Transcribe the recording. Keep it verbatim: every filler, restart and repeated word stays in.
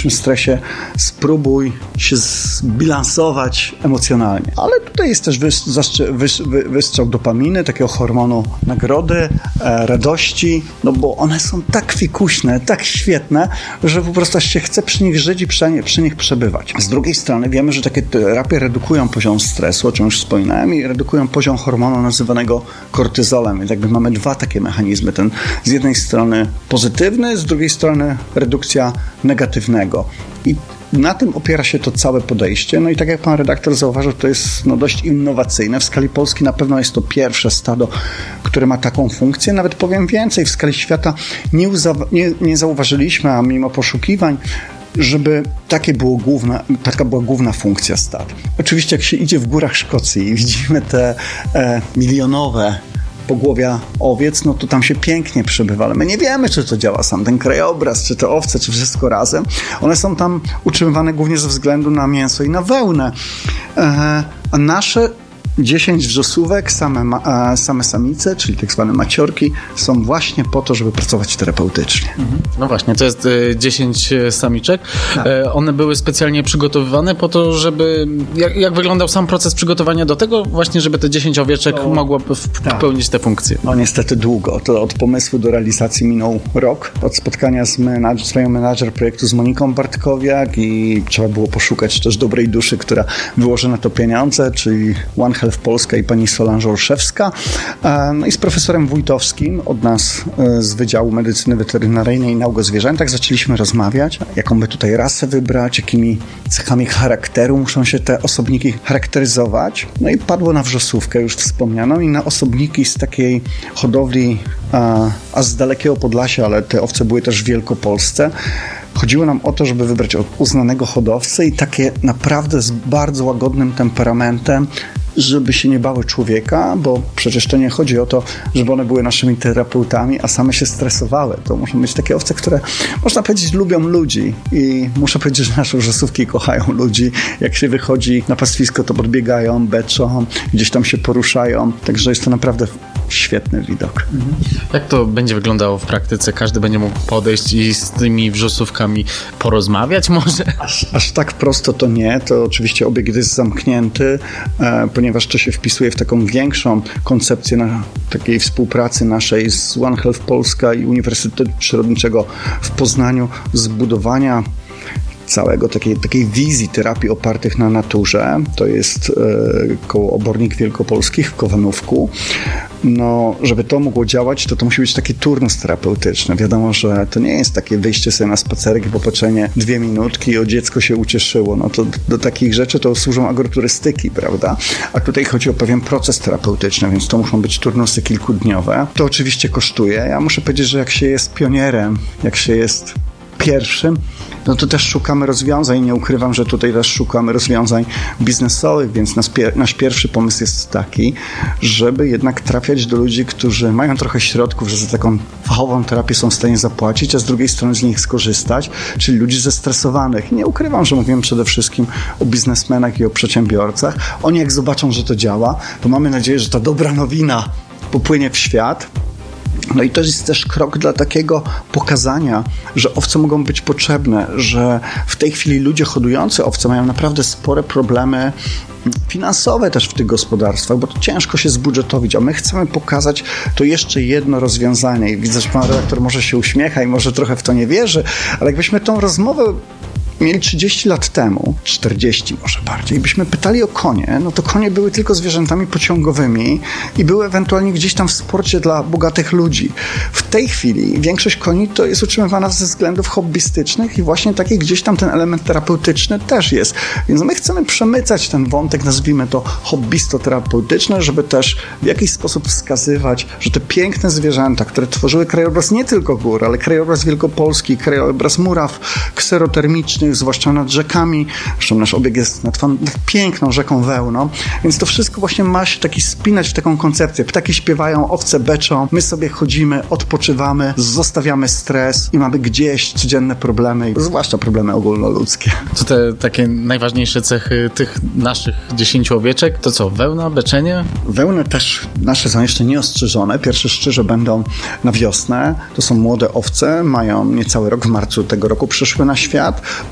największym stresie spróbuj się zbilansować emocjonalnie. Ale tutaj jest też wystrzał dopaminy, takiego hormonu nagrody, e, radości, no bo one są tak fikuśne, tak świetne, że po prostu się chce przy nich żyć i przy, przy nich przebywać. Z drugiej strony wiemy, że takie terapie redukują poziom stresu, o czym już wspominałem, i redukują poziom hormonu nazywanego kortyzolem. Więc jakby mamy dwa takie mechanizmy. Ten z jednej strony pozytywny, z drugiej strony redukcja negatywnego. I na tym opiera się to całe podejście. No i tak jak pan redaktor zauważył, to jest no, dość innowacyjne. W skali Polski na pewno jest to pierwsze stado, które ma taką funkcję. Nawet powiem więcej, w skali świata nie, uza- nie, nie zauważyliśmy, a mimo poszukiwań, żeby takie było główna, taka była główna funkcja stad. Oczywiście jak się idzie w górach Szkocji i widzimy te e, milionowe pogłowia owiec, no to tam się pięknie przebywa, ale my nie wiemy, czy to działa sam ten krajobraz, czy te owce, czy wszystko razem. One są tam utrzymywane głównie ze względu na mięso i na wełnę. E, a nasze dziesięć wrzosówek, same, ma, same samice, czyli tak zwane maciorki, są właśnie po to, żeby pracować terapeutycznie. Mhm. No właśnie, to jest y, dziesięć samiczek. Tak. E, one były specjalnie przygotowywane po to, żeby... Jak, jak wyglądał sam proces przygotowania do tego? Właśnie, żeby te dziesięć owieczek to, mogło w, tak. pełnić te funkcje. No niestety długo. To od pomysłu do realizacji minął rok. Od spotkania z menadż, swoją menadżer projektu z Moniką Bartkowiak i trzeba było poszukać też dobrej duszy, która wyłoży na to pieniądze, czyli One Health Polska i pani Solange Olszewska. No i z profesorem Wójtowskim od nas z Wydziału Medycyny Weterynaryjnej i Nauk o Zwierzętach zaczęliśmy rozmawiać, jaką by tutaj rasę wybrać, jakimi cechami charakteru muszą się te osobniki charakteryzować. No i padło na wrzosówkę już wspomnianą i na osobniki z takiej hodowli, a, a z dalekiego Podlasia, ale te owce były też w Wielkopolsce. Chodziło nam o to, żeby wybrać od uznanego hodowcę i takie naprawdę z bardzo łagodnym temperamentem, żeby się nie bały człowieka, bo przecież to nie chodzi o to, żeby one były naszymi terapeutami, a same się stresowały. To muszą być takie owce, które, można powiedzieć, lubią ludzi i muszę powiedzieć, że nasze wrzosówki kochają ludzi. Jak się wychodzi na pastwisko, to podbiegają, beczą, gdzieś tam się poruszają, także jest to naprawdę świetny widok. Jak to będzie wyglądało w praktyce? Każdy będzie mógł podejść i z tymi wrzosówkami porozmawiać może? Aż, aż tak prosto to nie. To oczywiście obiekt jest zamknięty, e, ponieważ to się wpisuje w taką większą koncepcję na, takiej współpracy naszej z One Health Polska i Uniwersytetu Przyrodniczego w Poznaniu, zbudowania całego takiej, takiej wizji terapii opartych na naturze. To jest e, koło Obornik Wielkopolskich w Kowanówku. No, żeby to mogło działać, to to musi być taki turnus terapeutyczny. Wiadomo, że to nie jest takie wyjście sobie na spacerek i popatrzenie dwie minutki i o dziecko się ucieszyło. No to do, do takich rzeczy to służą agroturystyki, prawda? A tutaj chodzi o pewien proces terapeutyczny, więc to muszą być turnusy kilkudniowe. To oczywiście kosztuje. Ja muszę powiedzieć, że jak się jest pionierem, jak się jest pierwszym, no to też szukamy rozwiązań. Nie ukrywam, że tutaj też szukamy rozwiązań biznesowych, więc nasz, pier- nasz pierwszy pomysł jest taki, żeby jednak trafiać do ludzi, którzy mają trochę środków, że za taką fachową terapię są w stanie zapłacić, a z drugiej strony z nich skorzystać, czyli ludzi zestresowanych. Nie ukrywam, że mówimy przede wszystkim o biznesmenach i o przedsiębiorcach. Oni jak zobaczą, że to działa, to mamy nadzieję, że ta dobra nowina popłynie w świat. No i to jest też krok dla takiego pokazania, że owce mogą być potrzebne, że w tej chwili ludzie hodujący owce mają naprawdę spore problemy finansowe też w tych gospodarstwach, bo to ciężko się zbudżetowić, a my chcemy pokazać to jeszcze jedno rozwiązanie i widzę, że pan redaktor może się uśmiecha i może trochę w to nie wierzy, ale jakbyśmy tą rozmowę mieli trzydzieści lat temu, czterdzieści może bardziej, byśmy pytali o konie, no to konie były tylko zwierzętami pociągowymi i były ewentualnie gdzieś tam w sporcie dla bogatych ludzi. W tej chwili większość koni to jest utrzymywana ze względów hobbystycznych i właśnie taki gdzieś tam ten element terapeutyczny też jest. Więc my chcemy przemycać ten wątek, nazwijmy to hobbysto-terapeutyczny, żeby też w jakiś sposób wskazywać, że te piękne zwierzęta, które tworzyły krajobraz nie tylko gór, ale krajobraz wielkopolski, krajobraz muraw kserotermicznych, zwłaszcza nad rzekami. Zresztą nasz obiekt jest nad, nad piękną rzeką Wełną, więc to wszystko właśnie ma się taki spinać w taką koncepcję. Ptaki śpiewają, owce beczą, my sobie chodzimy, odpoczywamy, zostawiamy stres i mamy gdzieś codzienne problemy, zwłaszcza problemy ogólnoludzkie. To te takie najważniejsze cechy tych naszych dziesięciu owieczek, to co, wełna, beczenie? Wełny też nasze są jeszcze nieostrzyżone. Pierwsze szczyże będą na wiosnę. To są młode owce, mają niecały rok, w marcu tego roku przyszły na świat.